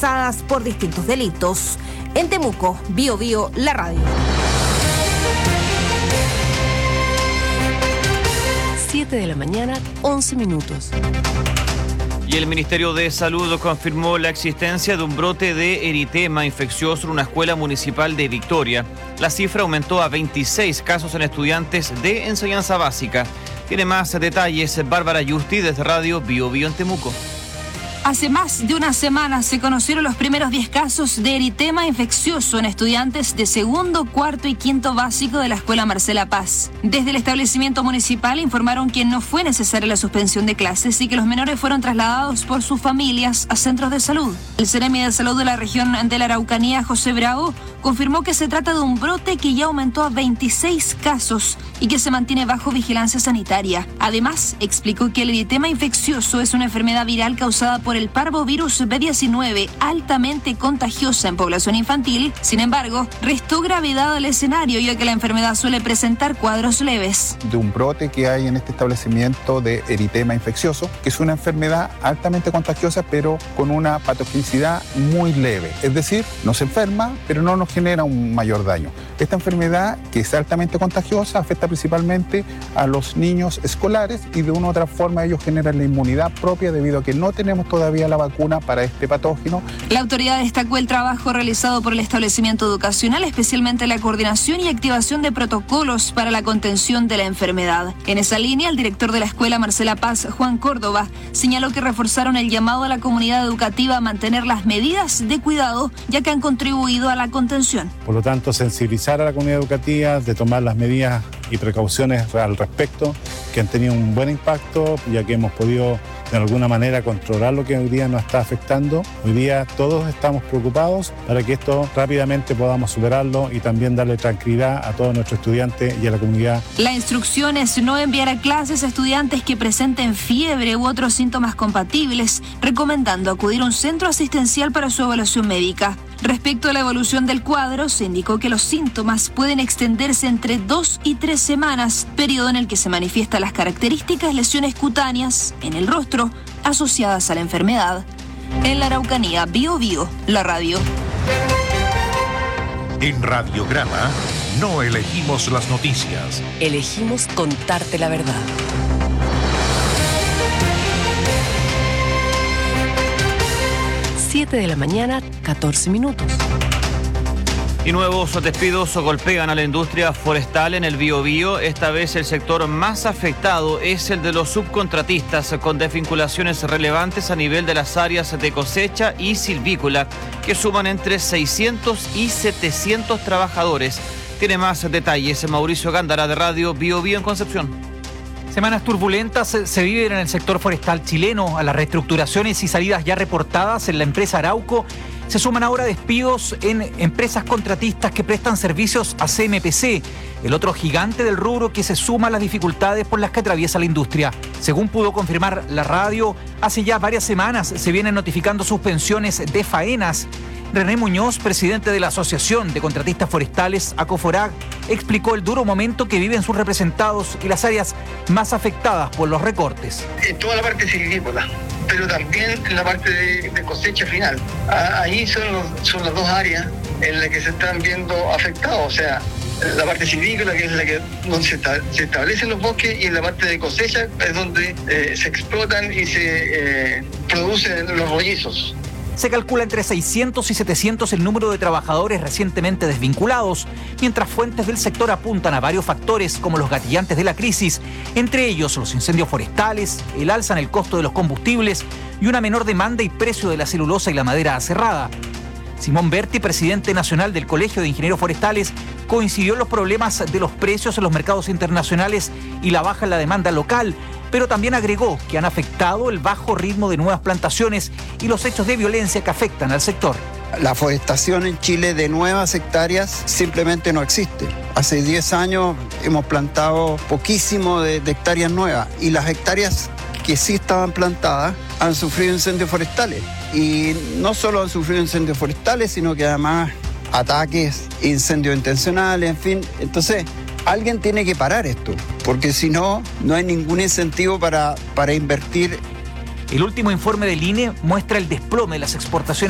por distintos delitos. En Temuco, Bío Bío, la radio. 7 de la mañana, 11 minutos. Y el Ministerio de Salud confirmó la existencia de un brote de eritema infeccioso en una escuela municipal de Victoria. La cifra aumentó a 26 casos en estudiantes de enseñanza básica. Tiene más detalles Bárbara Yusti desde Radio Bío Bío en Temuco. Hace más de una semana se conocieron los primeros 10 casos de eritema infeccioso en estudiantes de segundo, cuarto y quinto básico de la Escuela Marcela Paz. Desde el establecimiento municipal informaron que no fue necesaria la suspensión de clases y que los menores fueron trasladados por sus familias a centros de salud. El Seremi de Salud de la región de la Araucanía, José Bravo, confirmó que se trata de un brote que ya aumentó a 26 casos y que se mantiene bajo vigilancia sanitaria. Además, explicó que el eritema infeccioso es una enfermedad viral causada por el parvovirus B19, altamente contagiosa en población infantil. Sin embargo, restó gravedad al escenario, ya que la enfermedad suele presentar cuadros leves. De un brote que hay en este establecimiento de eritema infeccioso, que es una enfermedad altamente contagiosa, pero con una patogenicidad muy leve. Es decir, nos enferma, pero no nos genera un mayor daño. Esta enfermedad, que es altamente contagiosa, afecta principalmente a los niños escolares y de una u otra forma ellos generan la inmunidad propia debido a que no tenemos todavía la vacuna para este patógeno. La autoridad destacó el trabajo realizado por el establecimiento educacional, especialmente la coordinación y activación de protocolos para la contención de la enfermedad. En esa línea, el director de la Escuela Marcela Paz, Juan Córdoba, señaló que reforzaron el llamado a la comunidad educativa a mantener las medidas de cuidado, ya que han contribuido a la contención. Por lo tanto, sensibilizar a la comunidad educativa de tomar las medidas y precauciones al respecto, que han tenido un buen impacto, ya que hemos podido de alguna manera controlar lo que hoy día nos está afectando. Hoy día todos estamos preocupados para que esto rápidamente podamos superarlo y también darle tranquilidad a todos nuestros estudiantes y a la comunidad. La instrucción es no enviar a clases a estudiantes que presenten fiebre u otros síntomas compatibles, recomendando acudir a un centro asistencial para su evaluación médica. Respecto a la evolución del cuadro, se indicó que los síntomas pueden extenderse entre 2 y 3 semanas, periodo en el que se manifiestan las características lesiones cutáneas en el rostro asociadas a la enfermedad. En la Araucanía, Bío Bío, la radio. En Radiograma no elegimos las noticias. Elegimos contarte la verdad. 7 de la mañana, 14 minutos. Y nuevos despidos golpean a la industria forestal en el Biobío. Esta vez el sector más afectado es el de los subcontratistas, con desvinculaciones relevantes a nivel de las áreas de cosecha y silvícola, que suman entre 600 y 700 trabajadores. Tiene más detalles Mauricio Gándara de Radio Biobío en Concepción. Semanas turbulentas se viven en el sector forestal chileno. A las reestructuraciones y salidas ya reportadas en la empresa Arauco se suman ahora despidos en empresas contratistas que prestan servicios a CMPC, el otro gigante del rubro que se suma a las dificultades por las que atraviesa la industria. Según pudo confirmar la radio, hace ya varias semanas se vienen notificando suspensiones de faenas. René Muñoz, presidente de la Asociación de Contratistas Forestales, ACOFORAG, explicó el duro momento que viven sus representados y las áreas más afectadas por los recortes. En toda la parte silvícola, pero también en la parte de cosecha final. Ahí son las dos áreas en las que se están viendo afectados, o sea, la parte silvícola, que es la que donde se establecen los bosques, y en la parte de cosecha es donde se explotan y se producen los rollizos. Se calcula entre 600 y 700 el número de trabajadores recientemente desvinculados, mientras fuentes del sector apuntan a varios factores como los gatillantes de la crisis, entre ellos los incendios forestales, el alza en el costo de los combustibles y una menor demanda y precio de la celulosa y la madera aserrada. Simón Berti, presidente nacional del Colegio de Ingenieros Forestales, coincidió en los problemas de los precios en los mercados internacionales y la baja en la demanda local, pero también agregó que han afectado el bajo ritmo de nuevas plantaciones y los hechos de violencia que afectan al sector. La forestación en Chile de nuevas hectáreas simplemente no existe. Hace 10 años hemos plantado poquísimo de hectáreas nuevas, y las hectáreas que sí estaban plantadas han sufrido incendios forestales. Y no solo han sufrido incendios forestales, sino que además ataques, incendios intencionales, en fin. Entonces, alguien tiene que parar esto, porque si no, no hay ningún incentivo para invertir. El último informe del INE muestra el desplome de las exportaciones